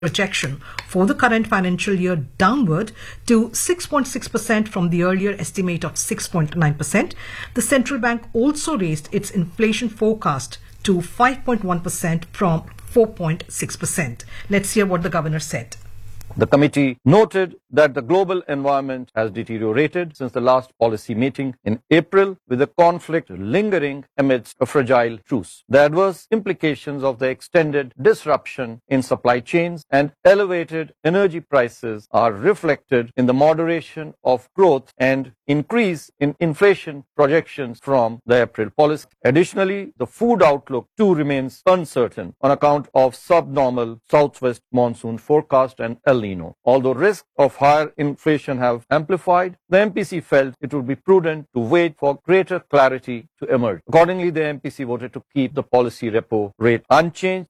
projection for the current financial year downward to 6.6% from the earlier estimate of 6.9%. The central bank also raised its inflation forecast to 5.1% from 4.6%. Let's hear what the governor said. The committee noted that the global environment has deteriorated since the last policy meeting in April, with the conflict lingering amidst a fragile truce. The adverse implications of the extended disruption in supply chains and elevated energy prices are reflected in the moderation of growth and increase in inflation projections from the April policy. Additionally, the food outlook too remains uncertain on account of subnormal southwest monsoon forecast and El Nino. Although risks of higher inflation have amplified, the MPC felt it would be prudent to wait for greater clarity to emerge. Accordingly, the MPC voted to keep the policy repo rate unchanged.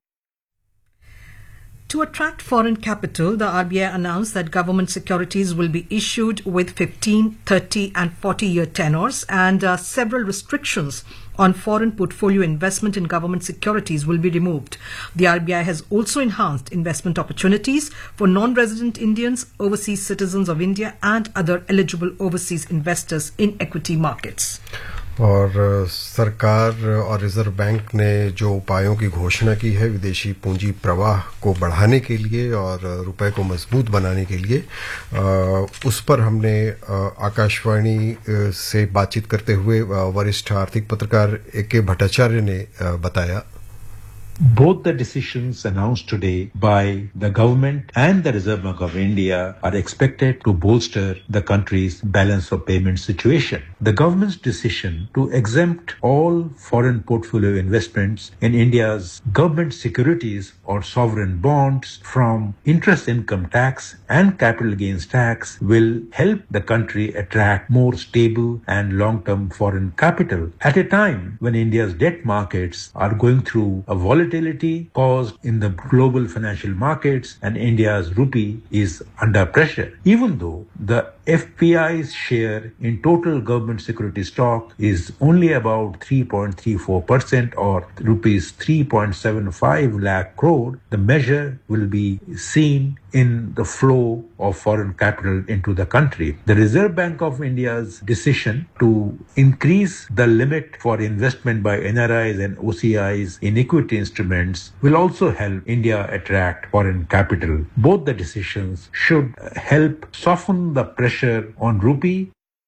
To attract foreign capital, the RBI announced that government securities will be issued with 15, 30 and 40-year tenors, and several restrictions on foreign portfolio investment in government securities will be removed. The RBI has also enhanced investment opportunities for non-resident Indians, overseas citizens of India and other eligible overseas investors in equity markets. और सरकार और reserve bank ने जो उपायों की घोषणा की है विदेशी पूंजी प्रवाह को बढ़ाने के लिए और रुपए को मजबूत बनाने के लिए, उस पर हमने आकाशवाणी से बातचीत करते हुए वरिष्ठ आर्थिक पत्रकार ए.के. भट्टाचार्य ने बताया, Both the decisions announced today by the government and the Reserve Bank of India are expected to bolster the country's balance of payment situation. The government's decision to exempt all foreign portfolio investments in India's government securities or sovereign bonds from interest income tax and capital gains tax will help the country attract more stable and long-term foreign capital at a time when India's debt markets are going through a volatility caused in the global financial markets and India's rupee is under pressure. Even though the FPI's share in total government security stock is only about 3.34% or rupees 3.75 lakh crore, the measure will be seen in the flow of foreign capital into the country. The Reserve Bank of India's decision to increase the limit for investment by NRIs and OCIs in equity instruments will also help India attract foreign capital. Both the decisions should help soften the pressure on rupee.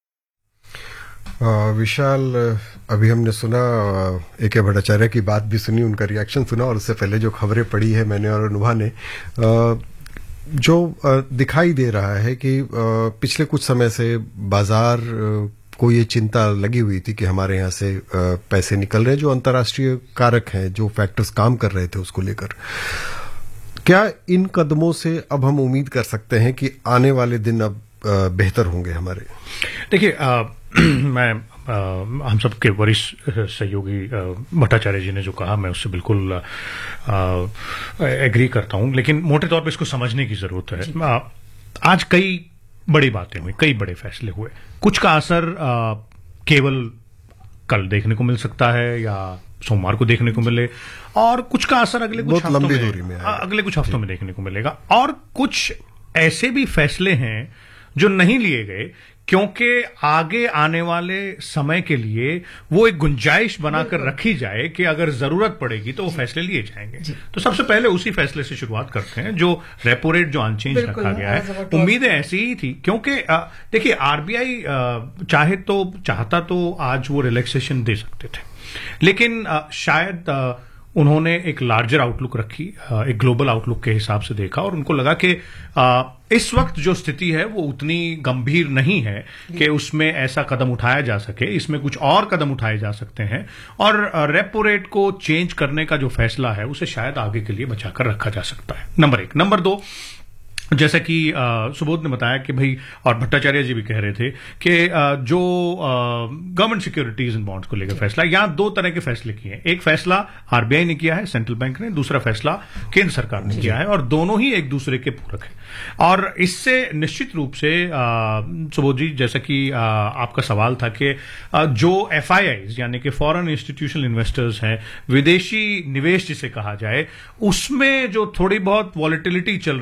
विशाल, अभी हमने सुना A K. Bhattacharya की बात भी सुनी, उनका reaction सुना, और उससे पहले जो खबरें पढ़ी है मैंने और अनुभा ने, जो दिखाई दे रहा है कि पिछले कुछ समय से बाजार को ये चिंता लगी हुई थी कि हमारे यहाँ से पैसे निकल रहे हैं, जो अंतर्राष्ट्रीय कारक हैं, जो फैक्टर्स काम कर रहे थे उसको लेकर। क्या इन कदमों से अब हम उम्मीद कर सकते हैं कि आने वाले दिन अब बेहतर होंगे हमारे? देखिए, मैं हम सबके वरिष्ठ सहयोगी भट्टाचार्य जी ने जो कहा, मैं उससे बिल्कुल एग्री करता हूं, लेकिन मोटे तौर पे इसको समझने की जरूरत है। आज कई बड़ी बातें हुई, कई बड़े फैसले हुए, कुछ का असर केवल कल देखने को मिल सकता है या सोमवार को देखने को मिले, और कुछ का असर अगले कुछ हफ्तों में देखने को मिलेगा, और कुछ ऐसे भी फैसले हैं जो नहीं लिए गए क्योंकि आगे आने वाले समय के लिए वो एक गुंजाइश बनाकर रखी जाए कि अगर जरूरत पड़ेगी तो वो फैसले लिए जाएंगे। तो सबसे पहले उसी फैसले से शुरुआत करते हैं, जो रेपो रेट जो अनचेंज रखा गया है। उम्मीदें ऐसी ही थी, क्योंकि देखिए आरबीआई चाहता तो आज वो रिलैक्सेशन दे सकते थे, लेकिन शायद उन्होंने एक लार्जर आउटलुक रखी, एक ग्लोबल आउटलुक के हिसाब से देखा, और उनको लगा कि इस वक्त जो स्थिति है वो उतनी गंभीर नहीं है कि उसमें ऐसा कदम उठाया जा सके, इसमें कुछ और कदम उठाए जा सकते हैं, और रेपो रेट को चेंज करने का जो फैसला है उसे शायद आगे के लिए बचाकर रखा जा सकता है। नंबर 1। नंबर 2, जैसा कि सुबोध ने बताया कि भाई, और भट्टाचार्य जी भी कह रहे थे कि जो गवर्नमेंट सिक्योरिटीज एंड बॉन्ड्स को लेकर फैसला, यहां दो तरह के फैसले किए हैं। एक फैसला आरबीआई ने किया है, सेंट्रल बैंक ने, दूसरा फैसला केंद्र सरकार ने किया है, और दोनों ही एक दूसरे के पूरक है। और इससे निश्चित रूप से सुबोध जी, जैसा कि आपका सवाल था कि जो एफआईआईज यानी कि फॉरेन इंस्टीट्यूशनल इन्वेस्टर्स हैं, विदेशी निवेश जिसे कहा जाए, उसमें जो थोड़ी बहुत वॉलेटिलिटी चल